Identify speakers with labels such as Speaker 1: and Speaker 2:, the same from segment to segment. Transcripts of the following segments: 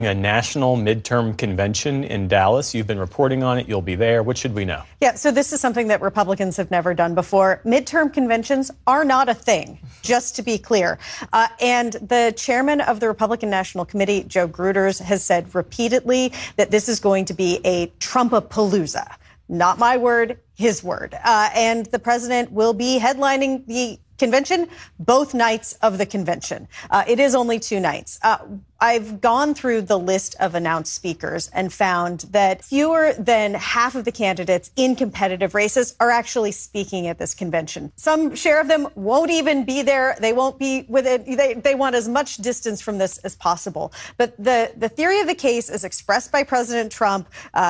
Speaker 1: A national midterm convention in Dallas. You've been reporting on it. You'll be there. What should we know?
Speaker 2: Yeah, so this is something that Republicans have never done before. Midterm conventions are not a thing, just to be clear. And the chairman of the Republican National Committee, Joe Gruters, has said repeatedly that this is going to be a Trumpapalooza. Not my word, his word. And the president will be headlining the convention both nights of the convention. It is only 2 nights. I've gone through the list of announced speakers and found that fewer than half of the candidates in competitive races are actually speaking at this convention. Some share of them won't even be there. They won't be with it. They want as much distance from this as possible. But the theory of the case, as expressed by President Trump,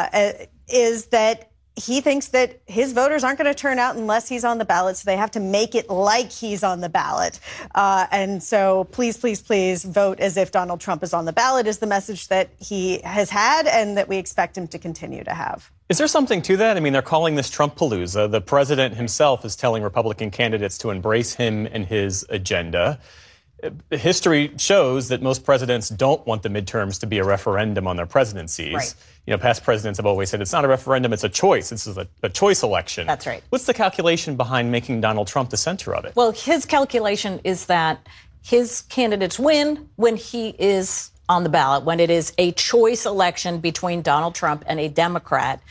Speaker 2: is that he thinks that his voters aren't going to turn out unless he's on the ballot, so they have to make it like he's on the ballot. And so please, please, please vote as if Donald Trump is on the ballot is the message that he has had and that we expect him to continue to have.
Speaker 1: Is there something to that? I mean, they're calling this Trumpalooza. The president himself is telling Republican candidates to embrace him and his agenda. History shows that most presidents don't want the midterms to be a referendum on their presidencies.
Speaker 3: Right.
Speaker 1: You know, past presidents have always said it's not a referendum, it's a choice. This is a choice election.
Speaker 3: That's right.
Speaker 1: What's the calculation behind making Donald Trump the center of it?
Speaker 3: Well, his calculation is that his candidates win when he is on the ballot, when it is a choice election between Donald Trump and a Democrat.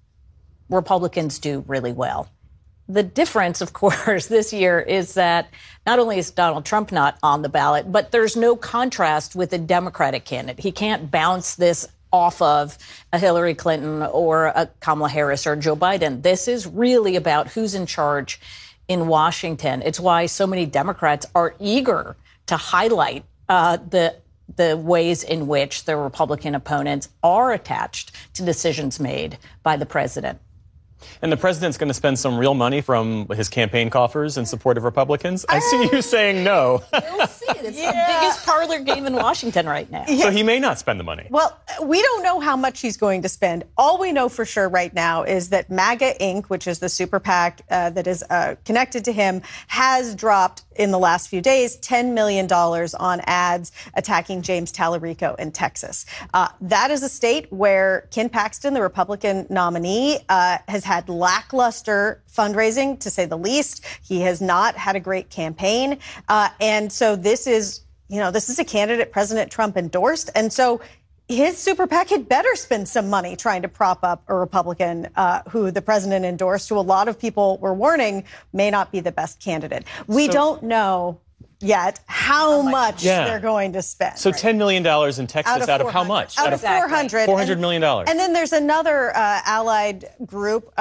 Speaker 3: Republicans do really well. The difference, of course, this year is that not only is Donald Trump not on the ballot, but there's no contrast with a Democratic candidate. He can't bounce this off of a Hillary Clinton or a Kamala Harris or Joe Biden. This is really about who's in charge in Washington. It's why so many Democrats are eager to highlight the ways in which their Republican opponents are attached to decisions made by the president.
Speaker 1: And the president's going to spend some real money from his campaign coffers in support of Republicans? I see you saying no.
Speaker 3: You'll see it. It's the biggest parlor game in Washington right now.
Speaker 1: So he may not spend the money.
Speaker 2: Well, we don't know how much he's going to spend. All we know for sure right now is that MAGA Inc., which is the super PAC that is connected to him, has dropped in the last few days $10 million on ads attacking James Tallarico in Texas. That is a state where Ken Paxton, the Republican nominee, has had lackluster fundraising, to say the least. He has not had a great campaign. And so this is a candidate President Trump endorsed. And so his super PAC had better spend some money trying to prop up a Republican who the president endorsed, who a lot of people were warning may not be the best candidate. We don't know yet how much they're going to spend.
Speaker 1: So $10 million in Texas out of how much?
Speaker 2: Out of 400.
Speaker 1: $400 million.
Speaker 2: And then there's another allied group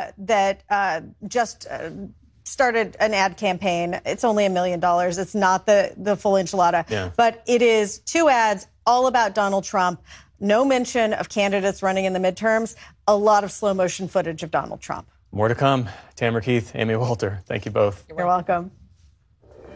Speaker 2: that just started an ad campaign. It's only $1 million. It's not the full enchilada. But it is 2 ads all about Donald Trump. No mention of candidates running in the midterms. A lot of slow motion footage of Donald Trump.
Speaker 1: More to come. Tamara Keith, Amy Walter, thank you both.
Speaker 2: You're welcome.